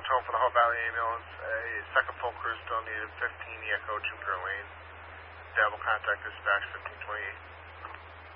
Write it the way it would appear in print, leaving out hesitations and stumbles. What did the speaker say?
tone for the Hope Valley Ambulance. A second full crew still needed, 15 Echo Jupiter Lane. Devil contact dispatch 1528.